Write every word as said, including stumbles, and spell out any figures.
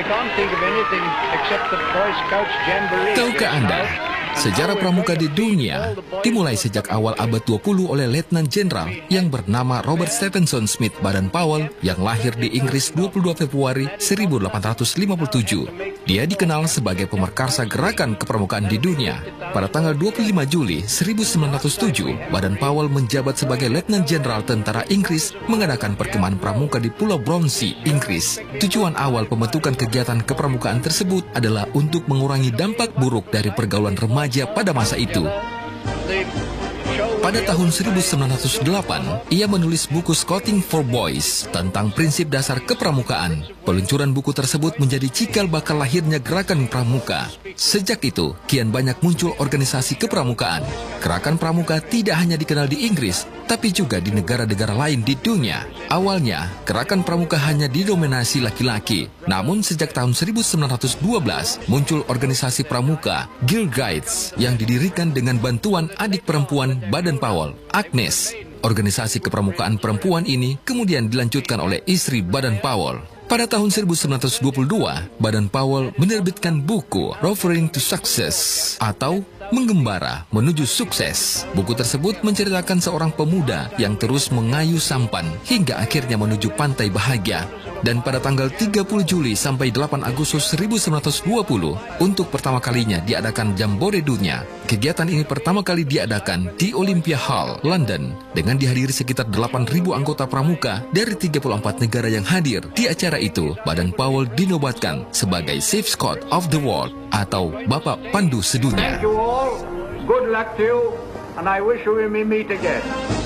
Tahukah Anda, sejarah pramuka di dunia dimulai sejak awal abad dua puluh oleh Letnan Jenderal yang bernama Robert Stephenson Smith Baden-Powell yang lahir di Inggris dua puluh dua Februari seribu delapan ratus lima puluh tujuh. Dia dikenal sebagai pemerkarsa gerakan kepramukaan di dunia. Pada tanggal dua puluh lima Juli seribu sembilan ratus tujuh, Baden-Powell menjabat sebagai Letnan Jenderal Tentara Inggris mengadakan perkemahan pramuka di Pulau Bronsey, Inggris. Tujuan awal pembentukan kegiatan kepramukaan tersebut adalah untuk mengurangi dampak buruk dari pergaulan remaja pada masa itu. Pada tahun seribu sembilan ratus delapan, ia menulis buku Scouting for Boys tentang prinsip dasar kepramukaan. Peluncuran buku tersebut menjadi cikal bakal lahirnya gerakan pramuka. Sejak itu, kian banyak muncul organisasi kepramukaan. Gerakan pramuka tidak hanya dikenal di Inggris, tapi juga di negara-negara lain di dunia. Awalnya, gerakan pramuka hanya didominasi laki-laki. Namun sejak tahun seribu sembilan ratus dua belas, muncul organisasi pramuka, Girl Guides, yang didirikan dengan bantuan adik perempuan Baden-Powell, Agnes. Organisasi kepramukaan perempuan ini kemudian dilanjutkan oleh istri Baden-Powell. Pada tahun seribu sembilan ratus dua puluh dua, Baden-Powell menerbitkan buku Rovering to Success atau Menggembara Menuju Sukses. Buku tersebut menceritakan seorang pemuda yang terus mengayuh sampan hingga akhirnya menuju pantai bahagia. Dan pada tanggal tiga puluh Juli sampai delapan Agustus seribu sembilan ratus dua puluh, untuk pertama kalinya diadakan Jambore Dunia. Kegiatan ini pertama kali diadakan di Olympia Hall, London, dengan dihadiri sekitar delapan ribu anggota pramuka dari tiga puluh empat negara yang hadir. Di acara itu, Baden-Powell dinobatkan sebagai Chief Scout of the World atau Bapak Pandu Sedunia. Thank you all. Good luck to you, and I wish we may meet again.